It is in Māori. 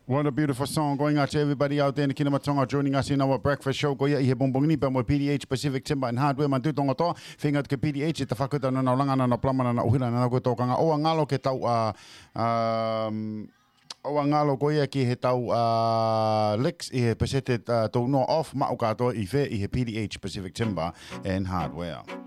What a beautiful song. Going out to everybody out there in the Kinamatonga joining us in our breakfast show. Ko ia I he bongbongini pa mo PDH Pacific Timber and Hardware man tutonga toa. Whinga ke PDH e ta whakuta na langana na plamana na uhira na ko tōkanga. Oa ngalo ke tau oa ngalo ko ia ki he tau Lex I he pesete tau no off ma o katoa I he PDH Pacific Timber and Hardware.